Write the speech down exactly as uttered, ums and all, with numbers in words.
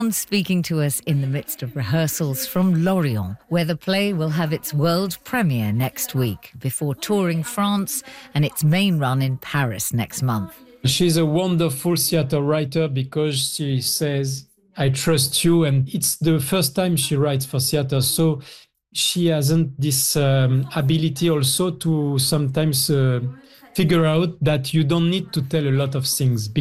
Speaking to us in the midst of rehearsals from Lorient, where the play will have its world premiere next week, before touring France and its main run in Paris next month. She's a wonderful theater writer because she says, I trust you, and it's the first time she writes for theater, so she hasn't this um, ability also to sometimes uh, figure out that you don't need to tell a lot of things.